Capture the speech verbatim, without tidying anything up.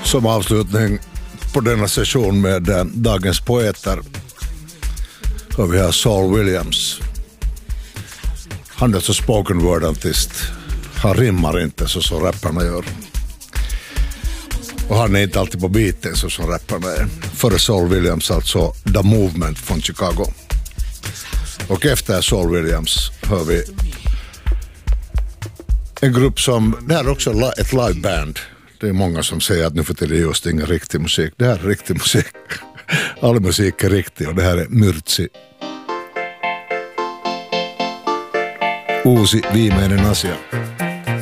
som avslutning på denna session med äh, dagens poeter har vi här Saul Williams. Han är alltså spoken word artist. Han rimmar inte så som rapparna gör. Och han är inte alltid på beaten så som rapparna är. Före Saul Williams alltså The Movement från Chicago. Och efter Saul Williams hör vi en grupp som, det här är också ett liveband. Det är många som säger att nu för till det just ingen riktig musik. Det här är riktig musik. All musik är riktig och det här är Myrtsi. Uusi viimeinen asia.